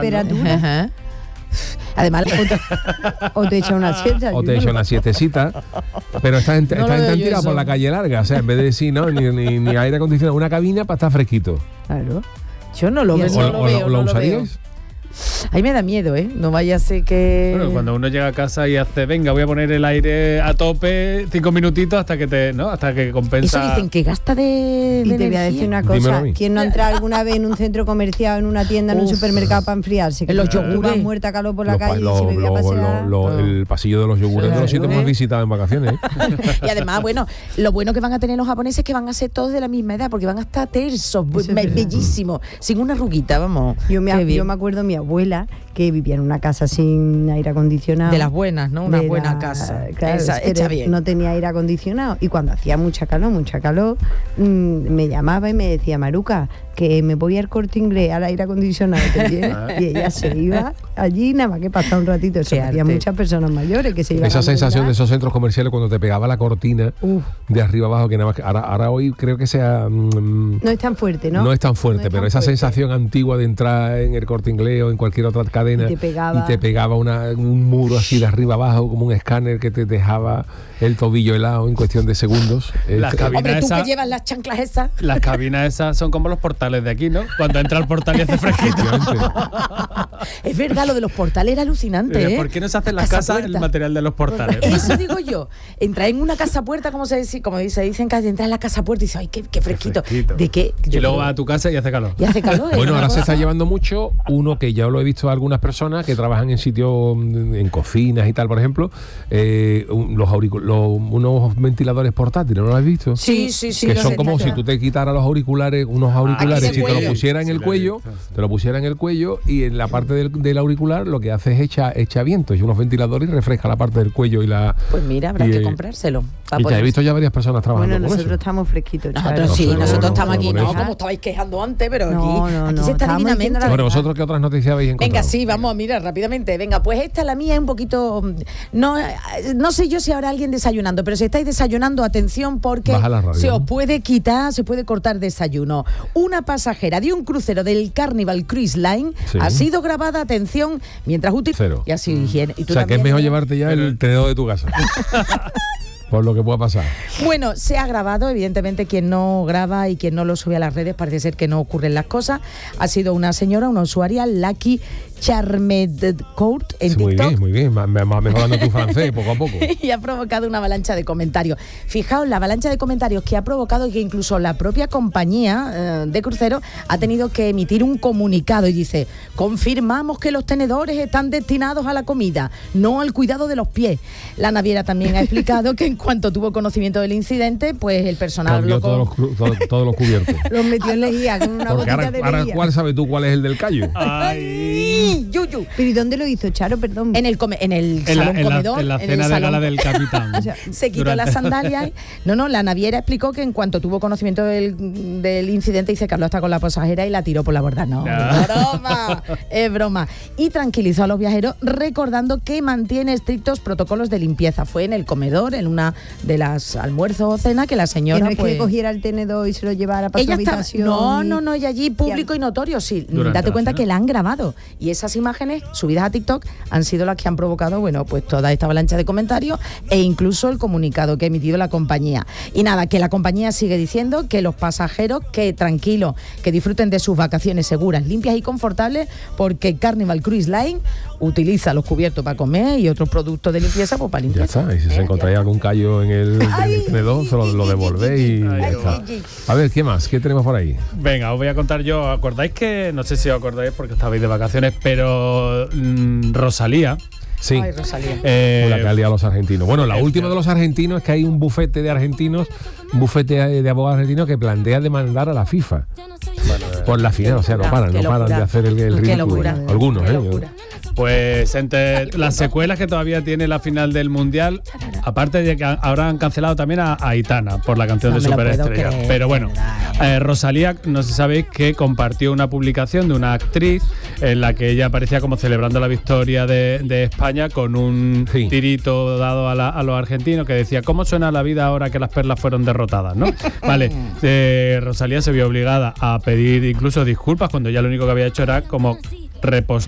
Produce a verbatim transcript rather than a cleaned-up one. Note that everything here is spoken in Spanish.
temperatura. Ajá. Además, O te echa una siesta. O te echa una siestecita. Pero esta gente, No esta lo gente veo han yo tirado eso. por la calle larga. O sea, en vez de decir, no, ni, ni, ni aire acondicionado, una cabina para estar fresquito. Claro. Yo no lo Yo veo. no ¿O, lo o veo, lo, no lo lo usaríais? Ahí me da miedo, ¿eh? No vaya a ser que... Bueno, cuando uno llega a casa y hace, venga, voy a poner el aire a tope, cinco minutitos hasta que te, ¿no? Hasta que compensa. Eso dicen que gasta de, Y de te voy a energía. decir una Dímelo a cosa. mí. ¿Quién no ha entrado alguna vez en un centro comercial, en una tienda, en un Uf. supermercado para enfriarse? En los tú yogures. vas muerta a calor por la Los pa- calle y lo- se bebía lo- a pasear. lo- lo- el pasillo de los yogures de los sitios Claro. más visitados en vacaciones. ¿eh? Y además, bueno, lo bueno que van a tener los japoneses es que van a ser todos de la misma edad, porque van a estar tersos, Eso es be- verdad. bellísimos, sin una ruguita, vamos. Yo me, Qué bien. yo me acuerdo de mi abuela que vivía en una casa sin aire acondicionado. De las buenas, ¿no? Una De buena la- casa. Claro, Esa, pero hecha bien. no tenía aire acondicionado. Y cuando hacía mucha calor, mucha calor, mmm, me llamaba y me decía, Maruca, que me voy al Corte Inglés al aire acondicionado. ¿te vienes? Y ella se iba allí, nada más que pasaba un ratito. Eso Qué había arte. muchas personas mayores que se iban Esa a sensación de almorzar. esos centros comerciales cuando te pegaba la cortina Uf. de arriba abajo, que nada más que ahora, ahora hoy creo que sea mm, No es tan fuerte, ¿no? no es tan fuerte, No es pero tan esa fuerte. sensación antigua de entrar en el Corte Inglés o en cualquier otra cadena Y te pegaba. y te pegaba una- un muro así de arriba abajo, como un escáner que te dejaba el tobillo helado en cuestión de segundos. Las Eh, cabinas Hombre, tú esa- que llevas las chanclas esas. Las cabinas esas son como los portales de aquí, ¿no? Cuando entra al portal y hace fresquito. efectivamente. Es verdad, lo de los portales era alucinante, ¿eh? ¿Por qué no se hacen las Casa casas el puerta. material de los portales? Eso digo yo. Entrar en una casa puerta, como se dice, como dice, dicen que entras en la casa puerta y dices, ay, qué, qué fresquito. fresquito. ¿De qué? Y Yo luego creo- vas a tu casa y hace calor. Y hace calor. ¿eh? Bueno, Una ahora se cosa- está llevando mucho uno que ya lo he visto a algunas personas que trabajan en sitios, mm, en cocinas y tal, por ejemplo, eh, un- los auricu- los- unos ventiladores portátiles, ¿no lo has visto? Sí, sí, sí. Que los son he como visto. si tú te quitaras los auriculares, unos auriculares, aquí si de te lo cuello. pusiera en Sí, el lo he cuello, visto, sí. te lo pusiera en el cuello y en la parte del, del auricular lo que hace es echa, echa viento, y unos ventiladores y refresca la parte del cuello y la... Pues mira, habrá y, que eh, comprárselo. para Y ya he poner- visto ya varias personas trabajando Bueno, con nosotros eso. estamos fresquitos. Nosotros Charo. sí, Nosotros nosotros no, estamos no, aquí, con no, eso. como estabais quejando antes, pero aquí, No, no, aquí no, se está estábamos divinamente. diciendo la Bueno, verdad. vosotros qué otras noticias habéis encontrado. Venga, sí, vamos, mira, rápidamente. Venga, pues esta, la mía, es un poquito... mm, No, eh, no sé yo si habrá alguien desayunando, pero si estáis desayunando, atención, porque Baja la radio, se os ¿no? puede quitar, se puede cortar desayuno. Una pasajera de un crucero del Carnival Cruise Line Sí. ha sido grabada, atención, mientras utiliza... Cero. Y así higiene. ¿Y O tú sea, que es también, mejor no? llevarte ya el tenedor de tu casa. Por lo que pueda pasar. Bueno, se ha grabado, evidentemente quien no graba y quien no lo sube a las redes parece ser que no ocurren las cosas. Ha sido una señora, una usuaria, Lucky Charmedcourt, en Sí, muy TikTok. bien, muy bien. Va va mejorando tu francés poco a poco. Y ha provocado una avalancha de comentarios. Fijaos, la avalancha de comentarios que ha provocado y que incluso la propia compañía eh, de crucero ha tenido que emitir un comunicado y dice: confirmamos que los tenedores están destinados a la comida, no al cuidado de los pies. La naviera también ha explicado que en cuanto tuvo conocimiento del incidente, pues el personal Cambió lo todos los, cru- todo- todos los cubiertos. Los metió en lejía con una Porque gotita ahora, de ahora lejía. ¿cuál sabes tú cuál es el del callo? ¡Ay! Yuyu. Pero ¿y dónde lo hizo, Charo? Perdón. En el, come- en el En la, salón en la- comedor, en la en cena el de salón gala del capitán. O sea, se quitó Durante- las sandalias. No, no, la naviera explicó que en cuanto tuvo conocimiento del, del incidente, dice Carlos está con la pasajera y la tiró por la borda. No, No. es broma, es broma. Y tranquilizó a los viajeros recordando que mantiene estrictos protocolos de limpieza. Fue en el comedor, en una de las almuerzos o cena, que la que señora no es pues, que cogiera el tenedor y se lo llevara para ella su estaba, habitación. no, y- no, no, ella allí público y notorio, sí. Durante Date la cuenta cena. que la han grabado. Y esas imágenes subidas a TikTok han sido las que han provocado, bueno, pues toda esta avalancha de comentarios e incluso el comunicado que ha emitido la compañía. Y nada, que la compañía sigue diciendo que los pasajeros, que tranquilos, que disfruten de sus vacaciones seguras, limpias y confortables, porque Carnival Cruise Line utiliza los cubiertos para comer y otros productos de limpieza pues para Ya limpiar. está. Y si se Eh, encontráis ya. algún callo en el, en Ay, el tenedor, se lo, lo devolvéis y ya ay, está. ay. A ver, ¿qué más? ¿Qué tenemos por ahí? Venga, os voy a contar yo. ¿Acordáis que, no sé si os acordáis porque estabais de vacaciones, pero mm, Rosalía... Sí. Ay, Rosalía. eh, La que ha liado a los argentinos. Bueno, la eh, última de los argentinos es que hay un bufete de argentinos, un bufete de abogados argentinos que plantea demandar a la FIFA por la final. O sea, no locura, paran, qué no paran locura. de hacer el, el Qué ridículo. locura. Algunos, Qué ¿eh? locura. Pues entre las secuelas que todavía tiene la final del Mundial, aparte de que ahora han cancelado también a Aitana por la canción No de me lo puedo Superestrella. creer, Pero bueno, de verdad, eh, Rosalía, no sé si sabéis que compartió una publicación de una actriz en la que ella aparecía como celebrando la victoria de, de España con un Sí. tirito dado a, la- a los argentinos que decía: ¿cómo suena la vida ahora que las perlas fueron derrotadas? ¿no? Vale, eh, Rosalía se vio obligada a pedir incluso disculpas cuando ya lo único que había hecho era como repostar